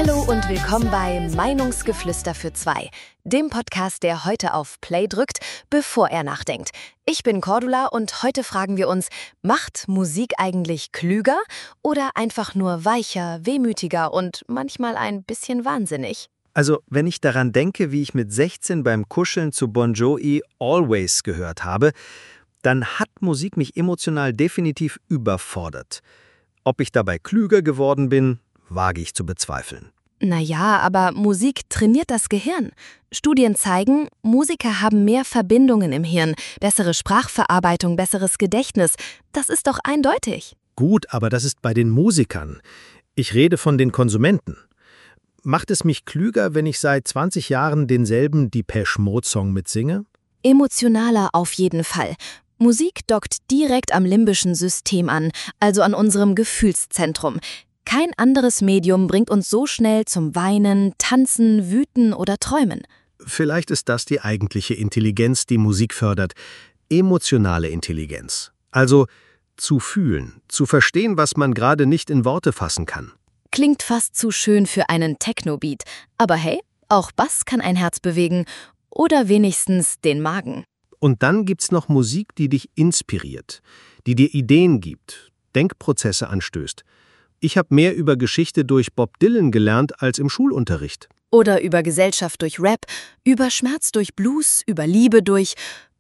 Hallo und willkommen bei Meinungsgeflüster für zwei, dem Podcast, der heute auf Play drückt, bevor er nachdenkt. Ich bin Cordula und heute fragen wir uns, macht Musik eigentlich klüger oder einfach nur weicher, wehmütiger und manchmal ein bisschen wahnsinnig? Also, wenn ich daran denke, wie ich mit 16 beim Kuscheln zu Bon Jovi Always gehört habe, dann hat Musik mich emotional definitiv überfordert. Ob ich dabei klüger geworden bin, wage ich zu bezweifeln. Naja, aber Musik trainiert das Gehirn. Studien zeigen, Musiker haben mehr Verbindungen im Hirn, bessere Sprachverarbeitung, besseres Gedächtnis. Das ist doch eindeutig. Gut, aber das ist bei den Musikern. Ich rede von den Konsumenten. Macht es mich klüger, wenn ich seit 20 Jahren denselben Depeche Mode-Song mitsinge? Emotionaler auf jeden Fall. Musik dockt direkt am limbischen System an, also an unserem Gefühlszentrum. Kein anderes Medium bringt uns so schnell zum Weinen, Tanzen, Wüten oder Träumen. Vielleicht ist das die eigentliche Intelligenz, die Musik fördert. Emotionale Intelligenz. Also zu fühlen, zu verstehen, was man gerade nicht in Worte fassen kann. Klingt fast zu schön für einen Techno-Beat. Aber hey, auch Bass kann ein Herz bewegen. Oder wenigstens den Magen. Und dann gibt's noch Musik, die dich inspiriert, die dir Ideen gibt, Denkprozesse anstößt. Ich habe mehr über Geschichte durch Bob Dylan gelernt als im Schulunterricht. Oder über Gesellschaft durch Rap, über Schmerz durch Blues, über Liebe durch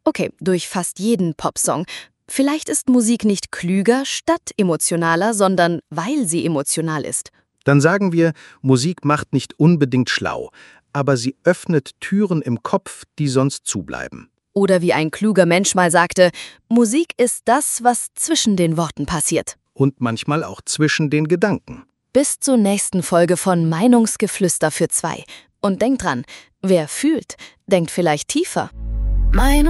fast jeden Popsong. Vielleicht ist Musik nicht klüger statt emotionaler, sondern weil sie emotional ist. Dann sagen wir, Musik macht nicht unbedingt schlau, aber sie öffnet Türen im Kopf, die sonst zubleiben. Oder wie ein kluger Mensch mal sagte, Musik ist das, was zwischen den Worten passiert. Und manchmal auch zwischen den Gedanken. Bis zur nächsten Folge von Meinungsgeflüster für zwei. Und denkt dran, wer fühlt, denkt vielleicht tiefer.